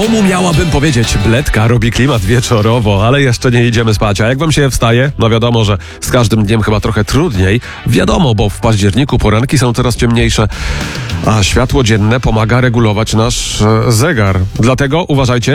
Komu miałabym powiedzieć? Bledka robi klimat wieczorowo, ale jeszcze nie idziemy spać. A jak wam się wstaje? No wiadomo, że z każdym dniem chyba trochę trudniej. Wiadomo, bo w październiku poranki są coraz ciemniejsze, a światło dzienne pomaga regulować nasz zegar. Dlatego uważajcie.